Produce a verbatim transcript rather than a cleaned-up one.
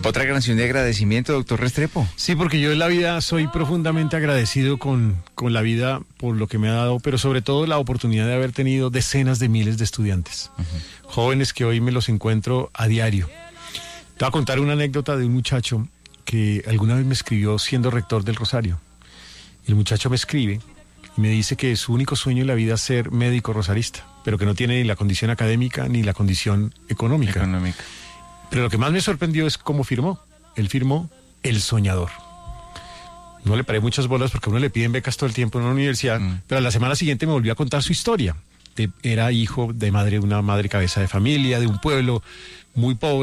Otra canción de agradecimiento, doctor Restrepo. Sí, porque yo en la vida soy profundamente agradecido con, con la vida por lo que me ha dado, pero sobre todo la oportunidad de haber tenido decenas de miles de estudiantes, uh-huh. jóvenes que hoy me los encuentro a diario. Te voy a contar una anécdota de un muchacho que alguna vez me escribió siendo rector del Rosario. El muchacho me escribe y me dice que su único sueño en la vida es ser médico rosarista, pero que no tiene ni la condición académica ni la condición económica. Económica. Pero lo que más me sorprendió es cómo firmó. Él firmó El Soñador. No le paré muchas bolas porque a uno le piden becas todo el tiempo en una universidad, mm. pero a la semana siguiente me volvió a contar su historia. De, era hijo de madre, una madre cabeza de familia, de un pueblo muy pobre.